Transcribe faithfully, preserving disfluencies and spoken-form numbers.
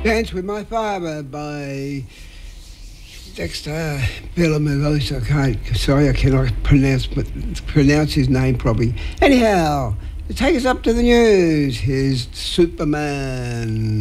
Dance with My Father by Dexter Villamosa. I can't, sorry, I cannot pronounce pronounce his name properly. Anyhow, to take us up to the news, here's Superman.